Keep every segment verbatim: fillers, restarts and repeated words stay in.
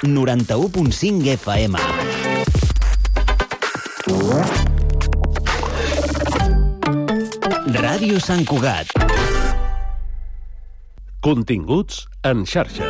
noranta-u punt cinc F M. Ràdio Sant Cugat. Continguts en xarxa.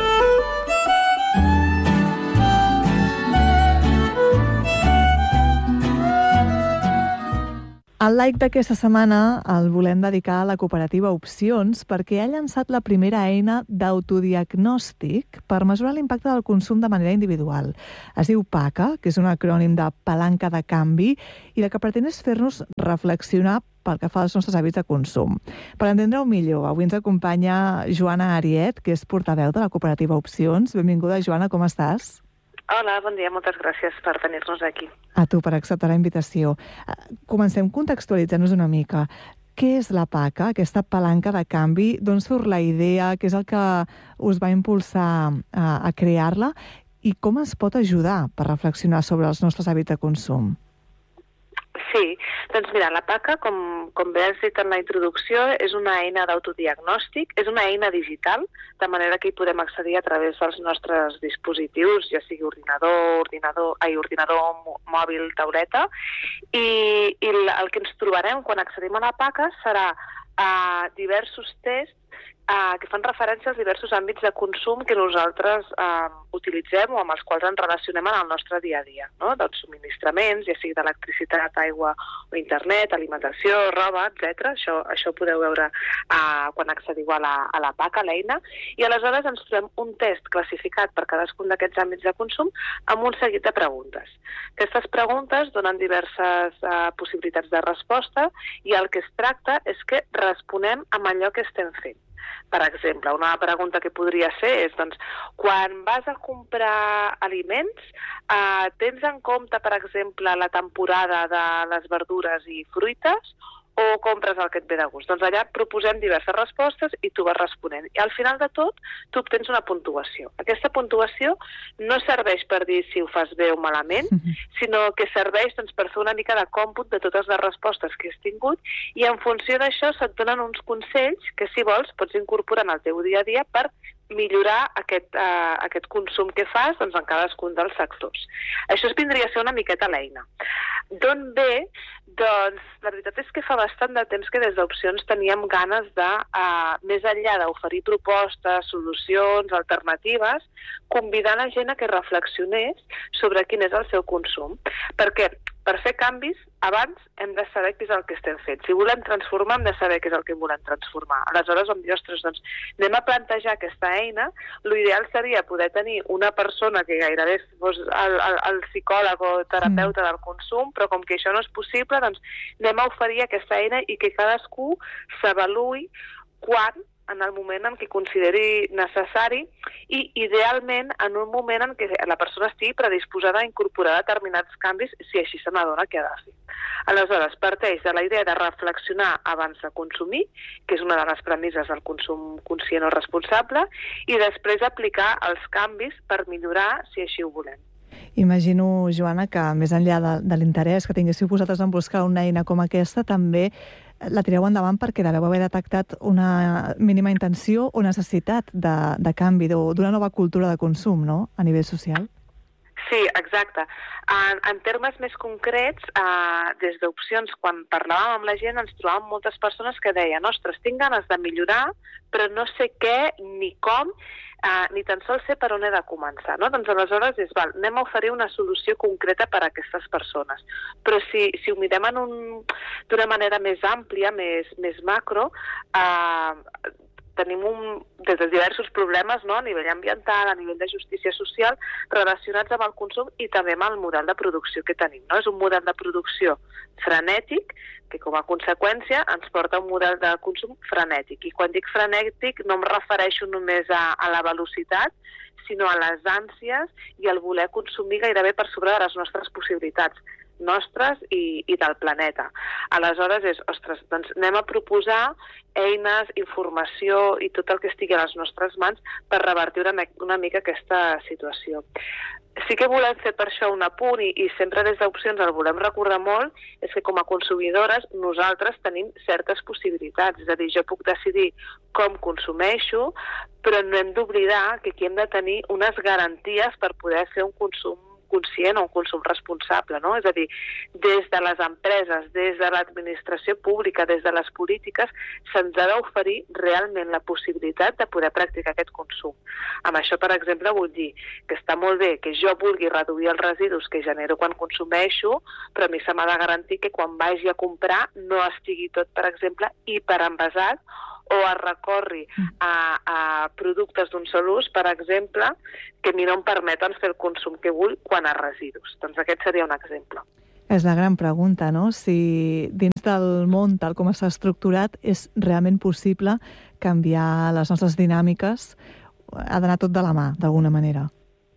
El like d'aquesta setmana el volem dedicar a la cooperativa Opcions perquè ha llançat la primera eina d'autodiagnòstic per mesurar l'impacte del consum de manera individual. Es diu PACA, que és un acrònim de palanca de canvi, i el que pretén és fer-nos reflexionar pel que fa als nostres hàbits de consum. Per entendre-ho millor, avui ens acompanya Joana Ariet, que és portaveu de la cooperativa Opcions. Benvinguda, Joana, com estàs? Hola, bon dia, moltes gràcies per tenir-nos aquí. A tu per acceptar la invitació. Comencem contextualitzant-nos una mica. Què és la PACA, aquesta palanca de canvi? D'on surt la idea? Què és el que us va impulsar a, a crear-la? I com ens pot ajudar per reflexionar sobre els nostres hàbits de consum? Sí, doncs mira, la PACA, com, com bé has dit en la introducció, és una eina d'autodiagnòstic, és una eina digital, de manera que hi podem accedir a través dels nostres dispositius, ja sigui ordinador, ordinador, ai, ordinador mòbil, tauleta, i, i el que ens trobarem quan accedim a la PACA serà uh, diversos tests Uh, que fan referència als diversos àmbits de consum que nosaltres uh, utilitzem o amb els quals ens relacionem en el nostre dia a dia, no? Dels subministraments, ja sigui d'electricitat, aigua o internet, alimentació, roba, etcètera. Això, això ho podeu veure uh, quan accediu a la, a la PACA, l'eina, i aleshores ens trobem un test classificat per cadascun d'aquests àmbits de consum amb un seguit de preguntes. Aquestes preguntes donen diverses uh, possibilitats de resposta i el que es tracta és que responem amb allò que estem fent. Per exemple, una pregunta que podria ser és, doncs, quan vas a comprar aliments, eh, tens en compte, per exemple, la temporada de les verdures i fruites o compres el que et ve de gust? Doncs allà proposem diverses respostes i tu vas responent. I al final de tot, tu obtens una puntuació. Aquesta puntuació no serveix per dir si ho fas bé o malament, sinó que serveix doncs, per fer una mica de còmput de totes les respostes que has tingut i en funció d'això se't donen uns consells que, si vols, pots incorporar en el teu dia a dia per millorar aquest, uh, aquest consum que fas doncs, en cadascun dels sectors. Això es vindria a ser una miqueta l'eina. D'on ve? Doncs la veritat és que fa bastant de temps que des d'Opcions teníem ganes de, uh, més enllà d'oferir propostes, solucions, alternatives, convidar la gent a que reflexionés sobre quin és el seu consum. Perquè per fer canvis, abans hem de saber què és el que estem fent. Si volem transformar, hem de saber què és el que volem transformar. Aleshores vam dir, ostres, doncs anem a plantejar aquesta eina. L'ideal seria poder tenir una persona que gairebé fos el, el, el psicòleg o terapeuta del consum, però com que això no és possible, doncs anem a oferir aquesta eina i que cadascú s'avaluï quan, en el moment en què consideri necessari i, idealment, en un moment en què la persona estigui predisposada a incorporar determinats canvis si així se n'adona que ha de fer. Aleshores, parteix de la idea de reflexionar abans de consumir, que és una de les premisses del consum conscient o responsable, i després aplicar els canvis per millorar si així ho volem. Imagino, Joana, que més enllà de, de l'interès que tinguéssiu vosaltres en buscar una eina com aquesta, també la tireu endavant perquè deveu haver detectat una mínima intenció o necessitat de, de canvi, d'una nova cultura de consum, no?, a nivell social. Sí, exacte. En, en termes més concrets, eh, des d'Opcions, quan parlàvem amb la gent, ens trobàvem moltes persones que deien, ostres, tinc ganes de millorar, però no sé què ni com, eh, ni tan sols sé per on he de començar. No? Doncs aleshores és, val, anem a oferir una solució concreta per a aquestes persones. Però si, si ho mirem en un, d'una manera més àmplia, més, més macro, eh, tenim un, des de diversos problemes, no?, a nivell ambiental, a nivell de justícia social, relacionats amb el consum i també amb el model de producció que tenim. No? És un model de producció frenètic que, com a conseqüència, ens porta a un model de consum frenètic. I quan dic frenètic no em refereixo només a, a la velocitat, sinó a les ànsies i al voler consumir gairebé per sobre de les nostres possibilitats. nostres i, i del planeta. Aleshores és, ostres, doncs anem a proposar eines, informació i tot el que estigui a les nostres mans per revertir una, una mica aquesta situació. Sí que volem fer per això un apunt i, i sempre des d'Opcions el volem recordar molt, és que com a consumidores nosaltres tenim certes possibilitats, és a dir, jo puc decidir com consumeixo, però no hem d'oblidar que aquí hem de tenir unes garanties per poder fer un consum conscient o un consum responsable, no? És a dir, des de les empreses, des de l'administració pública, des de les polítiques, se'ns ha d'oferir realment la possibilitat de poder practicar aquest consum. Amb això, per exemple, vull dir que està molt bé que jo vulgui reduir els residus que genero quan consumeixo, però a mi se m'ha de garantir que quan vagi a comprar no estigui tot, per exemple, hiperenvasat o es recorri a, a productes d'un sol ús, per exemple, que a mi no em permeten fer el consum que vull quan a residus. Doncs aquest seria un exemple. És la gran pregunta, no? Si dins del món, tal com està estructurat, és realment possible canviar les nostres dinàmiques, ha d'anar tot de la mà, d'alguna manera.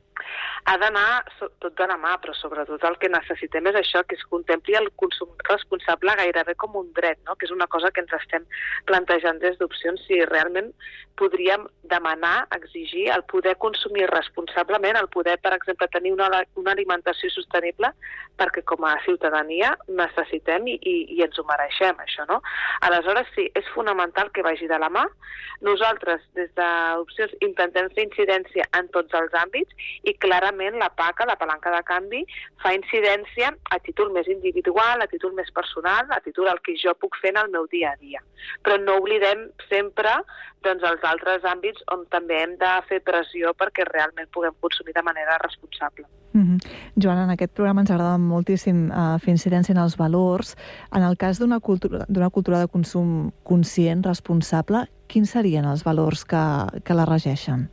Ha d'anar tot de la mà, però sobretot el que necessitem és això, que es contempli el consum responsable gairebé com un dret, no? Que és una cosa que ens estem plantejant des d'Opcions, si realment podríem demanar, exigir el poder consumir responsablement, el poder, per exemple, tenir una, una alimentació sostenible, perquè com a ciutadania necessitem i, i, i ens ho mereixem, això, no? Aleshores, sí, és fonamental que vagi de la mà. Nosaltres, des d'Opcions, intentem fer incidència en tots els àmbits i clarament la PACA, la palanca de canvi, fa incidència a títol més individual, a títol més personal, a títol del que jo puc fer en el meu dia a dia. Però no oblidem sempre doncs, els altres àmbits on també hem de fer pressió perquè realment puguem consumir de manera responsable. Mm-hmm. Joana, en aquest programa ens agrada moltíssim uh, fer incidència en els valors. En el cas d'una cultura, d'una cultura de consum conscient, responsable, quins serien els valors que, que la regeixen?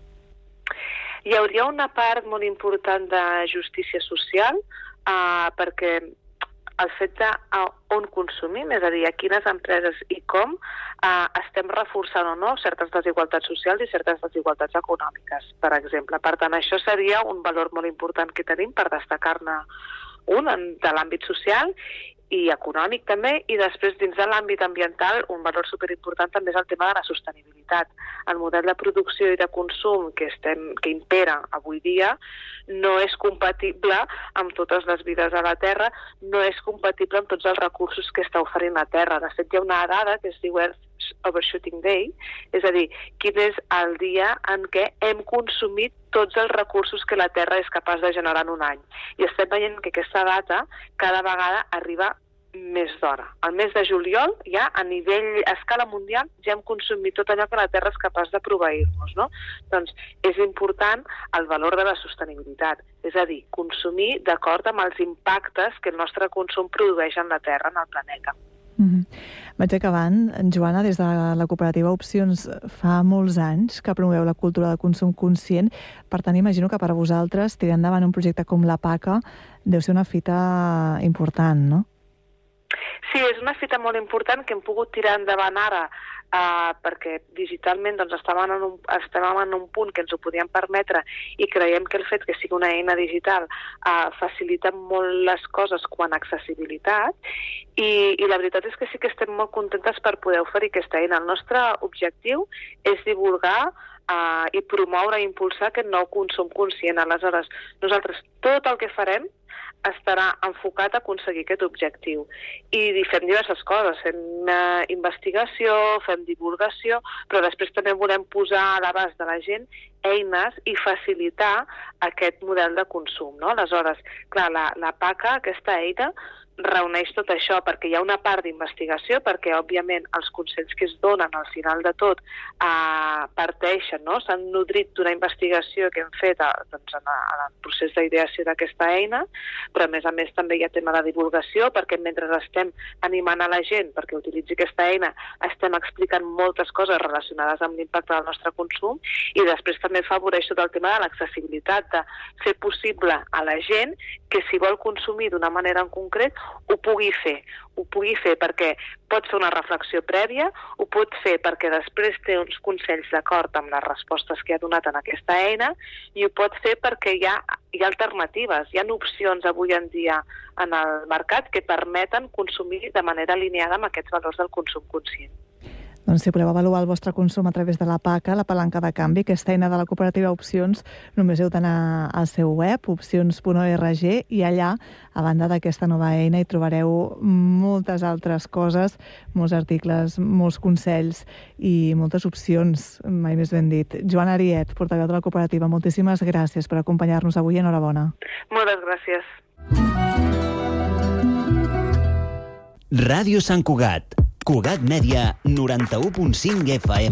Hi hauria una part molt important de justícia social, eh, perquè el fet de on consumim, és a dir, a quines empreses i com, eh, estem reforçant o no certes desigualtats socials i certes desigualtats econòmiques, per exemple. Per tant, això seria un valor molt important que tenim per destacar-ne un de l'àmbit social i econòmic també, i després dins de l'àmbit ambiental un valor superimportant també és el tema de la sostenibilitat. El model de producció i de consum que, estem, que impera avui dia no és compatible amb totes les vides a la Terra, no és compatible amb tots els recursos que està oferint la Terra. De fet, hi ha una dada que es diu Earth Overshooting Day, és a dir, quin és el dia en què hem consumit tots els recursos que la Terra és capaç de generar en un any. I estem veient que aquesta data cada vegada arriba més d'hora. Al mes de juliol, ja a nivell, a escala mundial, ja hem consumit tot allò que la Terra és capaç de proveir-nos, no? Doncs és important el valor de la sostenibilitat, és a dir, consumir d'acord amb els impactes que el nostre consum produeix en la Terra, en el planeta. Mm-hmm. Vaig acabant. Joana, des de la cooperativa Opcions fa molts anys que promoveu la cultura de consum conscient. Per tant, imagino que per a vosaltres tirar endavant un projecte com la PACA deu ser una fita important, no? Sí, és una fita molt important que hem pogut tirar endavant ara eh, perquè digitalment doncs, estàvem, en un, estàvem en un punt que ens ho podíem permetre i creiem que el fet que sigui una eina digital eh, facilita molt les coses quant a accessibilitat i, i la veritat és que sí que estem molt contentes per poder oferir aquesta eina. El nostre objectiu és divulgar eh, i promoure i impulsar aquest nou consum conscient. Aleshores, nosaltres tot el que farem estarà enfocat a aconseguir aquest objectiu. I fem diverses coses, fem uh, investigació, fem divulgació, però després també volem posar a l'abast de la gent eines i facilitar aquest model de consum, no? Aleshores, clar, la, la PACA, aquesta eina, reuneix tot això, perquè hi ha una part d'investigació, perquè, òbviament, els consells que es donen al final de tot eh, parteixen, no? S'han nodrit d'una investigació que hem fet a, doncs, en, en el procés d'ideació d'aquesta eina, però, a més a més, també hi ha tema de divulgació, perquè mentre estem animant a la gent perquè utilitzi aquesta eina, estem explicant moltes coses relacionades amb l'impacte del nostre consum, i després també afavoreix tot el tema de l'accessibilitat, de fer possible a la gent que si vol consumir d'una manera en concret ho pugui fer. Ho pugui fer perquè pot fer una reflexió prèvia, ho pot fer perquè després té uns consells d'acord amb les respostes que ha donat en aquesta eina i ho pot fer perquè hi ha, hi ha alternatives, hi ha opcions avui en dia en el mercat que permeten consumir de manera alineada amb aquests valors del consum conscient. Doncs si voleu avaluar el vostre consum a través de la PACA, la palanca de canvi, aquesta eina de la cooperativa Opcions, només heu d'anar al seu web, opcions punt org, i allà, a banda d'aquesta nova eina, hi trobareu moltes altres coses, molts articles, molts consells i moltes opcions, mai més ben dit. Joan Ariet, portaveu de la cooperativa, moltíssimes gràcies per acompanyar-nos avui. Enhorabona. Moltes gràcies. Ràdio Sant Cugat, Cugat Mèdia, noranta-u punt cinc F M.